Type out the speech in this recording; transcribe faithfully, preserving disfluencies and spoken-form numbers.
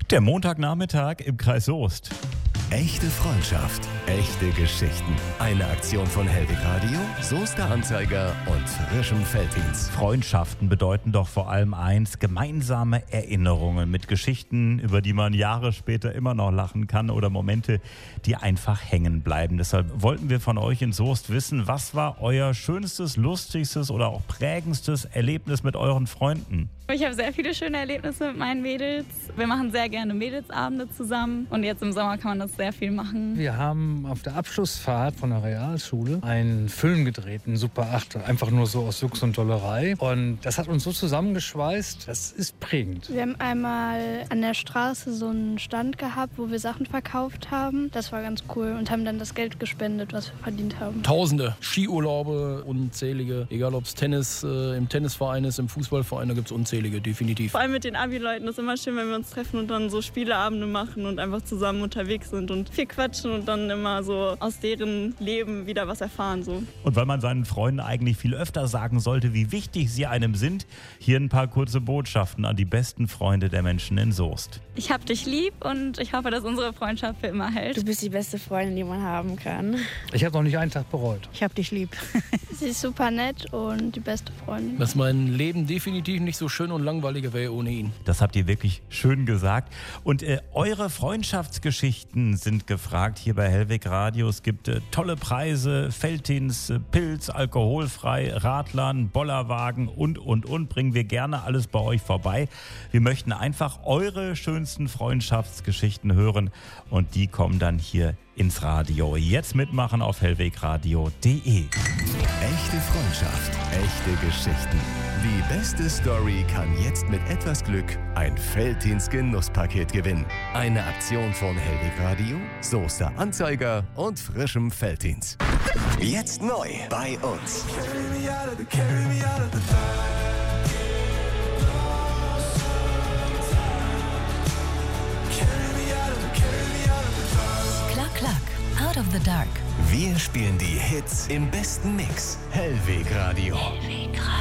Der Montagnachmittag im Kreis Soest. Echte Freundschaft, echte Geschichten. Eine Aktion von Hellwig Radio, Soester Anzeiger und frischem Felddienst. Freundschaften bedeuten doch vor allem eins: gemeinsame Erinnerungen mit Geschichten, über die man Jahre später immer noch lachen kann, oder Momente, die einfach hängen bleiben. Deshalb wollten wir von euch in Soest wissen, was war euer schönstes, lustigstes oder auch prägendstes Erlebnis mit euren Freunden? Ich habe sehr viele schöne Erlebnisse mit meinen Mädels. Wir machen sehr gerne Mädelsabende zusammen und jetzt im Sommer kann man das sehr viel machen. Wir haben auf der Abschlussfahrt von der Realschule einen Film gedreht, einen Super acht, einfach nur so aus Jux und Dollerei. Und das hat uns so zusammengeschweißt, das ist prägend. Wir haben einmal an der Straße so einen Stand gehabt, wo wir Sachen verkauft haben. Das war ganz cool und haben dann das Geld gespendet, was wir verdient haben. Tausende Skiurlaube, unzählige, egal ob es Tennis äh, im Tennisverein ist, im Fußballverein, da gibt es unzählige. Definitiv. Vor allem mit den Abi-Leuten ist immer schön, wenn wir uns treffen und dann so Spieleabende machen und einfach zusammen unterwegs sind und viel quatschen und dann immer so aus deren Leben wieder was erfahren. So. Und weil man seinen Freunden eigentlich viel öfter sagen sollte, wie wichtig sie einem sind, hier ein paar kurze Botschaften an die besten Freunde der Menschen in Soest. Ich hab dich lieb und ich hoffe, dass unsere Freundschaft für immer hält. Du bist die beste Freundin, die man haben kann. Ich habe noch nicht einen Tag bereut. Ich hab dich lieb. Sie ist super nett und die beste Freundin. Dass mein Leben definitiv nicht so schön und langweilig wäre ohne ihn. Das habt ihr wirklich schön gesagt. Und äh, eure Freundschaftsgeschichten sind gefragt hier bei Hellwig Radio. Es gibt äh, tolle Preise, Felddienst, äh, Pilz, alkoholfrei, Radlern, Bollerwagen und, und, und. Bringen wir gerne alles bei euch vorbei. Wir möchten einfach eure schönsten Freundschaftsgeschichten hören und die kommen dann hier ins Radio. Jetzt mitmachen auf hellwegradio punkt de. Echte Freundschaft, echte Geschichten. Die beste Story kann jetzt mit etwas Glück ein Felddienst-Genusspaket gewinnen. Eine Aktion von Hellwig Radio, Soester Anzeiger und frischem Felddienst. Jetzt neu bei uns. Klack, klack, out of the dark. Wir spielen die Hits im besten Mix. Hellweg Radio. Hellweg Radio.